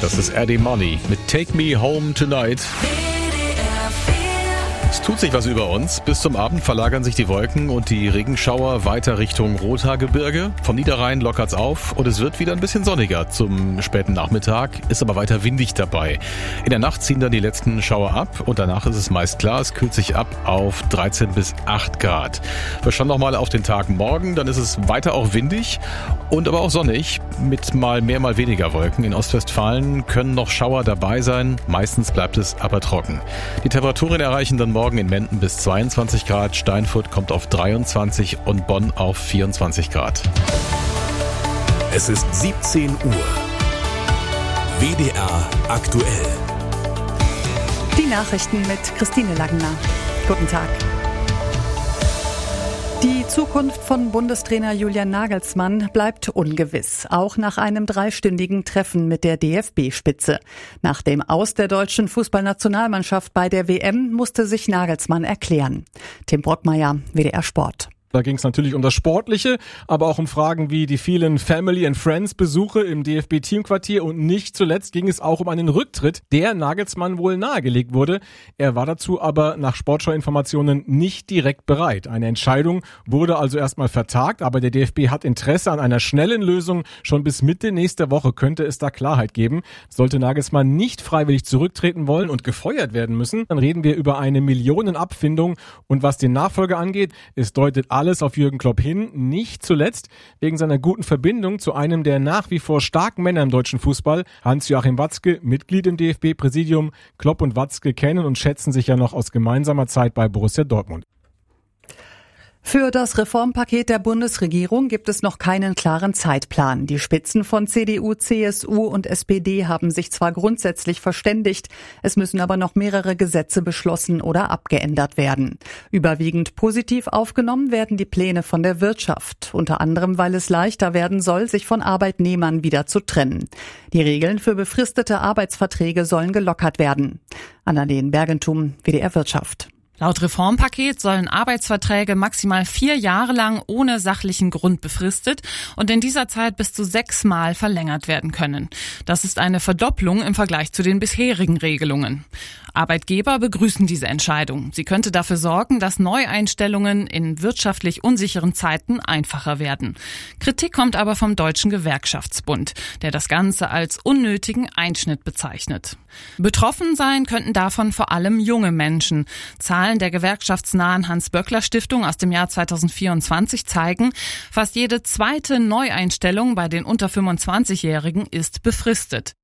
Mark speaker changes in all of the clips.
Speaker 1: Das ist Eddie Money mit Take Me Home Tonight. Es tut sich was über uns. Bis zum Abend verlagern sich die Wolken und die Regenschauer weiter Richtung Rothaargebirge. Vom Niederrhein lockert's auf und es wird wieder ein bisschen sonniger zum späten Nachmittag, ist aber weiter windig dabei. In der Nacht ziehen dann die letzten Schauer ab und danach ist es meist klar, es kühlt sich ab auf 13 bis 8 Grad. Wir schauen nochmal auf den Tag morgen, dann ist es weiter auch windig und aber auch sonnig mit mal mehr, mal weniger Wolken. In Ostwestfalen können noch Schauer dabei sein, meistens bleibt es aber trocken. Die Temperaturen erreichen dann morgen in Menden bis 22 Grad, Steinfurt kommt auf 23 und Bonn auf 24 Grad.
Speaker 2: Es ist 17 Uhr. WDR aktuell.
Speaker 3: Die Nachrichten mit Christine Lagner. Guten Tag. Die Zukunft von Bundestrainer Julian Nagelsmann bleibt ungewiss, auch nach einem 3-stündigen Treffen mit der DFB-Spitze. Nach dem Aus der deutschen Fußballnationalmannschaft bei der WM musste sich Nagelsmann erklären. Tim Brockmeier, WDR Sport.
Speaker 4: Da ging es natürlich um das Sportliche, aber auch um Fragen wie die vielen Family and Friends Besuche im DFB-Teamquartier und nicht zuletzt ging es auch um einen Rücktritt, der Nagelsmann wohl nahegelegt wurde. Er war dazu aber nach Sportschau-Informationen nicht direkt bereit. Eine Entscheidung wurde also erstmal vertagt, aber der DFB hat Interesse an einer schnellen Lösung. Schon bis Mitte nächster Woche könnte es da Klarheit geben. Sollte Nagelsmann nicht freiwillig zurücktreten wollen und gefeuert werden müssen, dann reden wir über eine Millionenabfindung. Und was den Nachfolger angeht, es deutet alles auf Jürgen Klopp hin, nicht zuletzt wegen seiner guten Verbindung zu einem der nach wie vor starken Männer im deutschen Fußball, Hans-Joachim Watzke, Mitglied im DFB-Präsidium. Klopp und Watzke kennen und schätzen sich ja noch aus gemeinsamer Zeit bei Borussia Dortmund.
Speaker 3: Für das Reformpaket der Bundesregierung gibt es noch keinen klaren Zeitplan. Die Spitzen von CDU, CSU und SPD haben sich zwar grundsätzlich verständigt, es müssen aber noch mehrere Gesetze beschlossen oder abgeändert werden. Überwiegend positiv aufgenommen werden die Pläne von der Wirtschaft, unter anderem weil es leichter werden soll, sich von Arbeitnehmern wieder zu trennen. Die Regeln für befristete Arbeitsverträge sollen gelockert werden. Annalena Bergentum, WDR Wirtschaft.
Speaker 5: Laut Reformpaket sollen Arbeitsverträge maximal 4 Jahre lang ohne sachlichen Grund befristet und in dieser Zeit bis zu 6 Mal verlängert werden können. Das ist eine Verdopplung im Vergleich zu den bisherigen Regelungen. Arbeitgeber begrüßen diese Entscheidung. Sie könnte dafür sorgen, dass Neueinstellungen in wirtschaftlich unsicheren Zeiten einfacher werden. Kritik kommt aber vom Deutschen Gewerkschaftsbund, der das Ganze als unnötigen Einschnitt bezeichnet. Betroffen sein könnten davon vor allem junge Menschen. Zahlen der gewerkschaftsnahen Hans-Böckler-Stiftung aus dem Jahr 2024 zeigen, fast jede zweite Neueinstellung bei den unter 25-Jährigen ist befristet.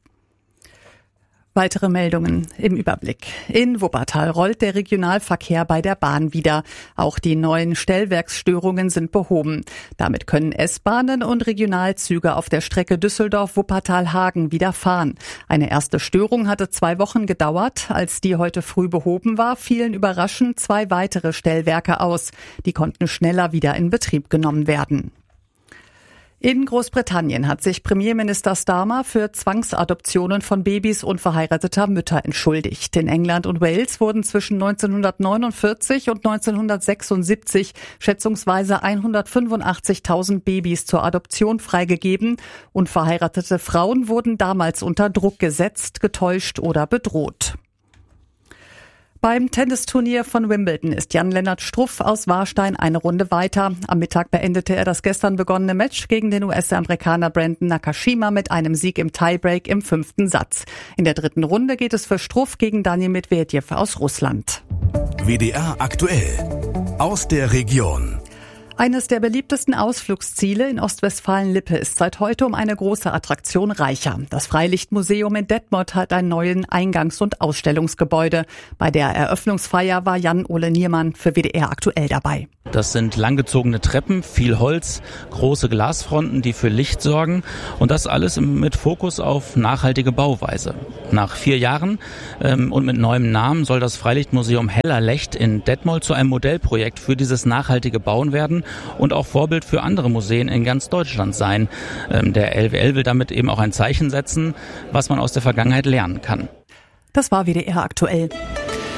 Speaker 3: Weitere Meldungen im Überblick. In Wuppertal rollt der Regionalverkehr bei der Bahn wieder. Auch die neuen Stellwerksstörungen sind behoben. Damit können S-Bahnen und Regionalzüge auf der Strecke Düsseldorf-Wuppertal-Hagen wieder fahren. Eine erste Störung hatte 2 Wochen gedauert. Als die heute früh behoben war, fielen überraschend 2 weitere Stellwerke aus. Die konnten schneller wieder in Betrieb genommen werden. In Großbritannien hat sich Premierminister Starmer für Zwangsadoptionen von Babys unverheirateter Mütter entschuldigt. In England und Wales wurden zwischen 1949 und 1976 schätzungsweise 185.000 Babys zur Adoption freigegeben. Unverheiratete Frauen wurden damals unter Druck gesetzt, getäuscht oder bedroht. Beim Tennisturnier von Wimbledon ist Jan-Lennart Struff aus Warstein eine Runde weiter. Am Mittag beendete er das gestern begonnene Match gegen den US-Amerikaner Brandon Nakashima mit einem Sieg im Tiebreak im 5. Satz. In der 3. Runde geht es für Struff gegen Daniil Medvedev aus Russland.
Speaker 2: WDR aktuell. Aus der Region.
Speaker 3: Eines der beliebtesten Ausflugsziele in Ostwestfalen-Lippe ist seit heute um eine große Attraktion reicher. Das Freilichtmuseum in Detmold hat ein neues Eingangs- und Ausstellungsgebäude. Bei der Eröffnungsfeier war Jan-Ole Niermann für WDR aktuell dabei.
Speaker 6: Das sind langgezogene Treppen, viel Holz, große Glasfronten, die für Licht sorgen und das alles mit Fokus auf nachhaltige Bauweise. Nach 4 Jahren und mit neuem Namen soll das Freilichtmuseum Hellerlecht in Detmold zu einem Modellprojekt für dieses nachhaltige Bauen werden und auch Vorbild für andere Museen in ganz Deutschland sein. Der LWL will damit eben auch ein Zeichen setzen, was man aus der Vergangenheit lernen kann.
Speaker 3: Das war WDR aktuell.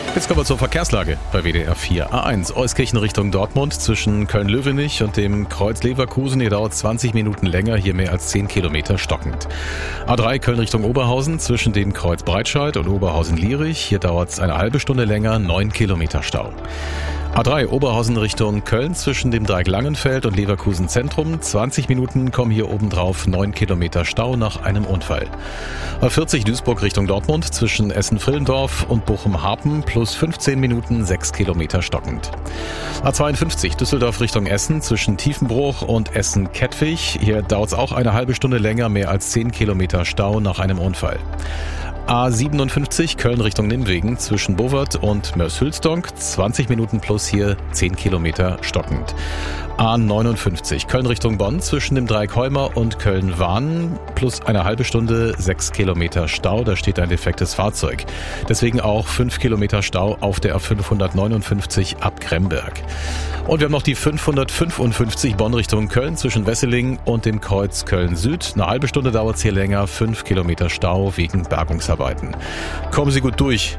Speaker 1: Jetzt kommen wir zur Verkehrslage bei WDR 4. A1 Euskirchen Richtung Dortmund zwischen Köln-Löwenich und dem Kreuz Leverkusen. Hier dauert 20 Minuten länger, hier mehr als 10 Kilometer stockend. A3 Köln Richtung Oberhausen zwischen dem Kreuz Breitscheid und Oberhausen-Lierich. Hier dauert es eine halbe Stunde länger, 9 Kilometer Stau. A3 Oberhausen Richtung Köln zwischen dem Dreieck Langenfeld und Leverkusen Zentrum. 20 Minuten kommen hier obendrauf, 9 Kilometer Stau nach einem Unfall. A40 Duisburg Richtung Dortmund zwischen Essen-Frillendorf und Bochum-Harpen plus 15 Minuten, 6 Kilometer stockend. A52 Düsseldorf Richtung Essen zwischen Tiefenbruch und Essen-Kettwig. Hier dauert es auch eine halbe Stunde länger, mehr als 10 Kilometer Stau nach einem Unfall. A57 Köln Richtung Nimwegen zwischen Bovert und Mörs-Hülsdonk, 20 Minuten plus hier 10 Kilometer stockend. A59 Köln Richtung Bonn zwischen dem Dreieck Heumer und Köln-Wahn plus eine halbe Stunde 6 Kilometer Stau, da steht ein defektes Fahrzeug. Deswegen auch 5 Kilometer Stau auf der A559 ab Kremberg. Und wir haben noch die 555 Bonn Richtung Köln zwischen Wesseling und dem Kreuz Köln-Süd. Eine halbe Stunde dauert es hier länger, 5 Kilometer Stau wegen Bergungsarbeiten. Kommen Sie gut durch.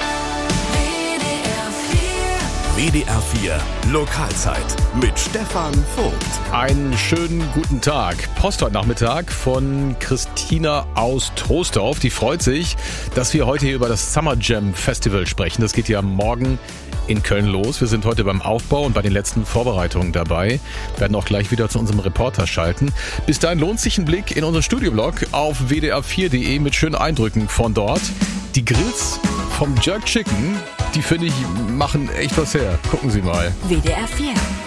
Speaker 2: WDR 4 Lokalzeit mit Stefan Vogt.
Speaker 1: Einen schönen guten Tag. Post heute Nachmittag von Christina aus Troisdorf. Die freut sich, dass wir heute hier über das Summer Jam Festival sprechen. Das geht ja morgen in Köln los. Wir sind heute beim Aufbau und bei den letzten Vorbereitungen dabei. Wir werden auch gleich wieder zu unserem Reporter schalten. Bis dahin lohnt sich ein Blick in unseren Studioblog auf wdr4.de mit schönen Eindrücken von dort. Die Grills vom Jerk Chicken, die finde ich, machen echt was her. Gucken Sie mal.
Speaker 7: WDR 4